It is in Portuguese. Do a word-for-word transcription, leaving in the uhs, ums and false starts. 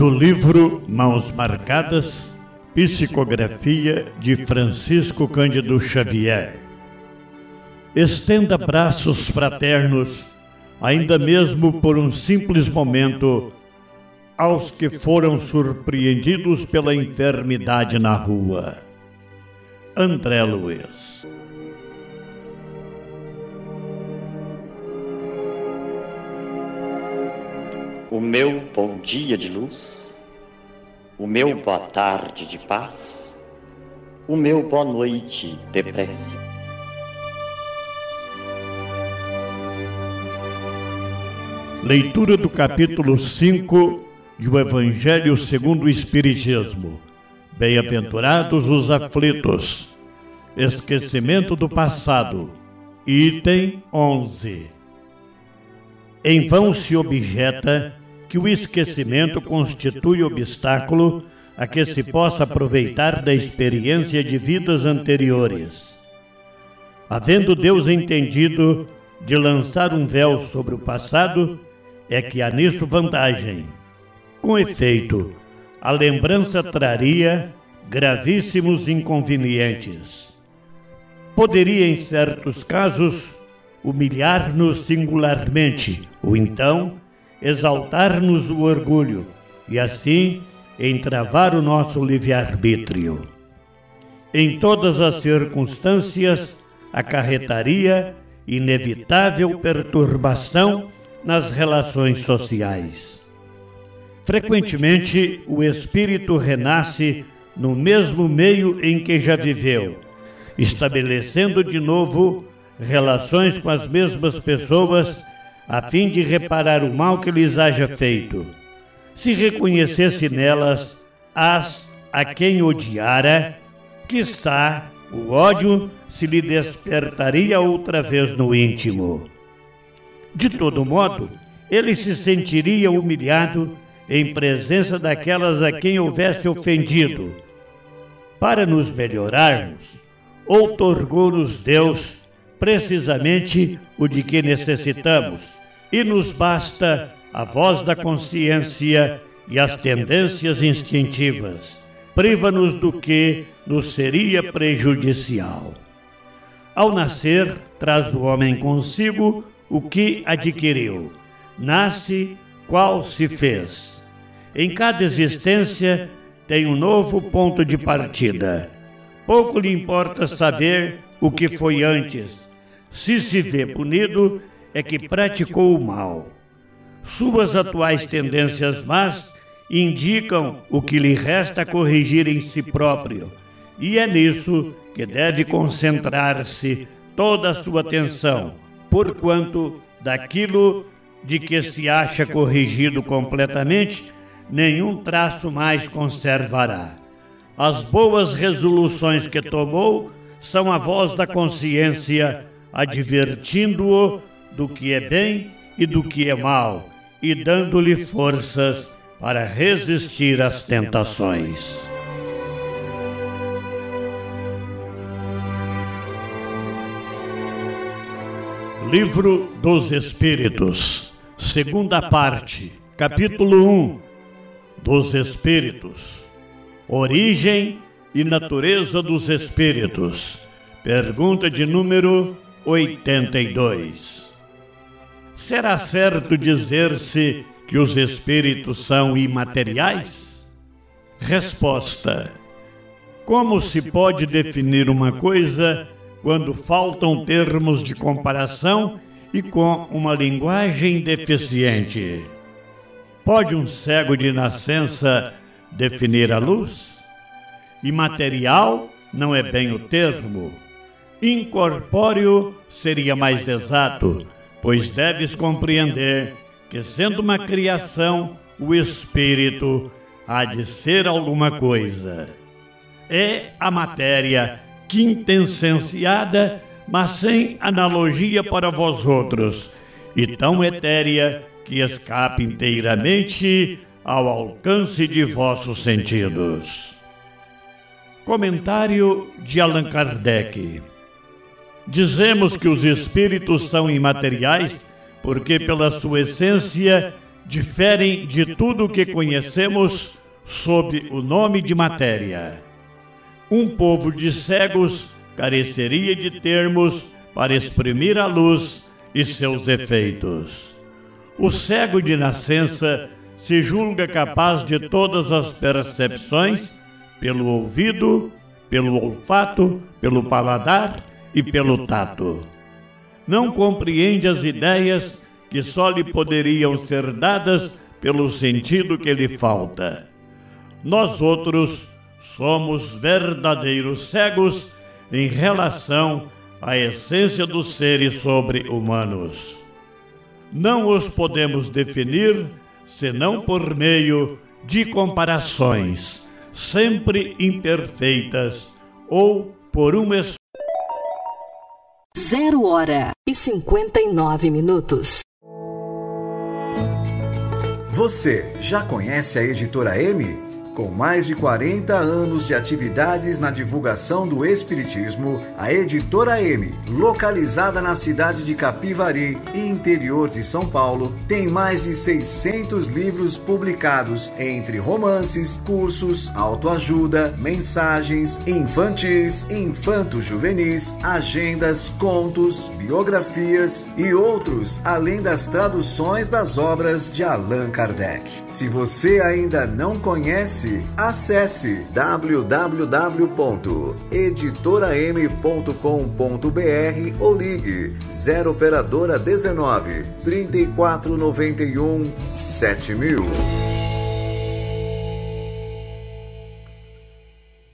Do livro Mãos Marcadas, psicografia de Francisco Cândido Xavier. Estenda braços fraternos, ainda mesmo por um simples momento, aos que foram surpreendidos pela enfermidade na rua. André Luiz. O meu bom dia de luz, o meu boa tarde de paz, o meu boa noite de prece. Leitura do capítulo cinco do Evangelho segundo o Espiritismo. Bem-aventurados os aflitos. Esquecimento do passado. Item onze. Em vão se objeta que o esquecimento constitui obstáculo a que se possa aproveitar da experiência de vidas anteriores. Havendo Deus entendido de lançar um véu sobre o passado, é que há nisso vantagem. Com efeito, a lembrança traria gravíssimos inconvenientes. Poderia, em certos casos, humilhar-nos singularmente, ou então exaltar-nos o orgulho e assim entravar o nosso livre-arbítrio. Em todas as circunstâncias, acarretaria inevitável perturbação nas relações sociais. Frequentemente, o espírito renasce no mesmo meio em que já viveu, estabelecendo de novo relações com as mesmas pessoas, a fim de reparar o mal que lhes haja feito. Se reconhecesse nelas as a quem odiara, quiçá o ódio se lhe despertaria outra vez no íntimo. De todo modo, ele se sentiria humilhado em presença daquelas a quem houvesse ofendido. Para nos melhorarmos, outorgou-nos Deus precisamente o de que necessitamos, e nos basta a voz da consciência e as tendências instintivas. Priva-nos do que nos seria prejudicial. Ao nascer, traz o homem consigo o que adquiriu. Nasce qual se fez. Em cada existência tem um novo ponto de partida. Pouco lhe importa saber o que foi antes. Se se vê punido, é que praticou o mal. Suas atuais tendências más indicam o que lhe resta corrigir em si próprio, e é nisso que deve concentrar-se toda a sua atenção, porquanto daquilo de que se acha corrigido completamente, nenhum traço mais conservará. As boas resoluções que tomou são a voz da consciência, advertindo-o do que é bem e do que é mal, e dando-lhe forças para resistir às tentações. Livro dos Espíritos, segunda parte, capítulo um, dos Espíritos. Origem e natureza dos Espíritos. Pergunta de número oitenta e dois. Será certo dizer-se que os espíritos são imateriais? Resposta. Como se pode definir uma coisa quando faltam termos de comparação e com uma linguagem deficiente? Pode um cego de nascença definir a luz? Imaterial não é bem o termo. Incorpóreo seria mais exato, pois deves compreender que, sendo uma criação, o espírito há de ser alguma coisa. É a matéria quintessenciada, mas sem analogia para vós outros, e tão etérea que escapa inteiramente ao alcance de vossos sentidos. Comentário de Allan Kardec. Dizemos que os espíritos são imateriais porque, pela sua essência, diferem de tudo o que conhecemos sob o nome de matéria. Um povo de cegos careceria de termos para exprimir a luz e seus efeitos. O cego de nascença se julga capaz de todas as percepções pelo ouvido, pelo olfato, pelo paladar e pelo tato. Não compreende as ideias que só lhe poderiam ser dadas pelo sentido que lhe falta. Nós outros somos verdadeiros cegos em relação à essência dos seres sobre-humanos. Não os podemos definir senão por meio de comparações, sempre imperfeitas, ou por um es... Zero hora e cinquenta e nove minutos. Você já conhece a Editora M? Com mais de quarenta anos de atividades na divulgação do Espiritismo, a Editora M, localizada na cidade de Capivari e interior de São Paulo, tem mais de seiscentos livros publicados, entre romances, cursos, autoajuda, mensagens, infantis, infanto-juvenis, agendas, contos, biografias e outros, além das traduções das obras de Allan Kardec. Se você ainda não conhece, acesse w w w ponto editora m ponto com ponto b r ou ligue zero operadora dezenove, trinta e quatro, noventa e um, sete mil.